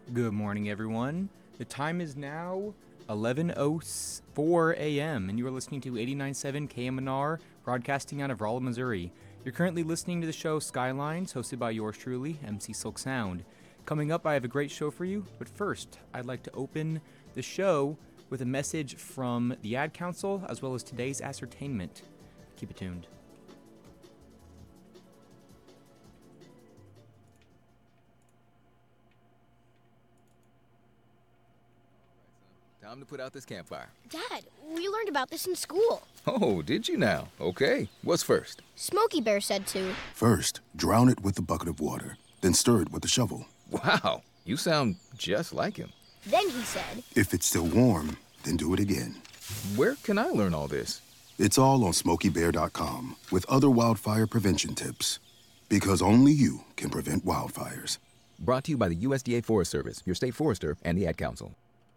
Good morning, everyone. The time is now 11:04 a.m., and you are listening to 89.7 KMNR, broadcasting out of Rolla, Missouri. You're currently listening to the show Skylines, hosted by yours truly, MC Silk Sound. Coming up, I have a great show for you, but first, I'd like to open the show with a message from the Ad Council, as well as today's ascertainment. Keep it tuned. Time to put out this campfire. Dad, we learned about this in school. Oh, did you now? Okay. What's first? Smokey Bear said to. First, drown it with a bucket of water, then stir it with a shovel. Wow, you sound just like him. Then he said, If it's still warm, then do it again. Where can I learn all this? It's all on SmokeyBear.com with other wildfire prevention tips. Because only you can prevent wildfires. Brought to you by the USDA Forest Service, your state forester, and the Ad Council.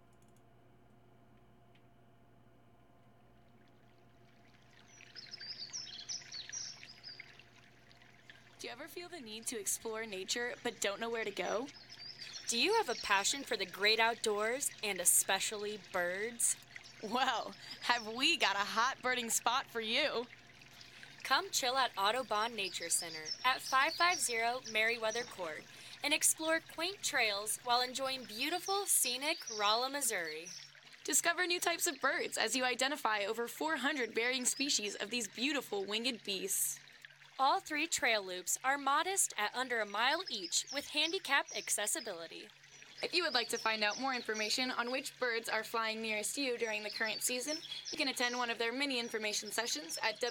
Do you ever feel the need to explore nature but don't know where to go? Do you have a passion for the great outdoors and especially birds? Well, have we got a hot birding spot for you? Come chill at Audubon Nature Center at 550 Merriweather Court and explore quaint trails while enjoying beautiful, scenic Rolla, Missouri. Discover new types of birds as you identify over 400 varying species of these beautiful winged beasts. All 3 trail loops are modest at under a mile each with handicapped accessibility. If you would like to find out more information on which birds are flying nearest you during the current season, you can attend one of their mini information sessions at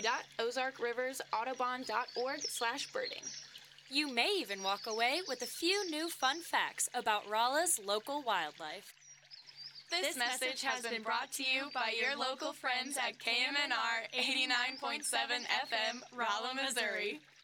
www.ozarkriversaudubon.org/birding. You may even walk away with a few new fun facts about Rolla's local wildlife. This message has been brought to you by your local friends at KMNR 89.7 FM, Rolla, Missouri.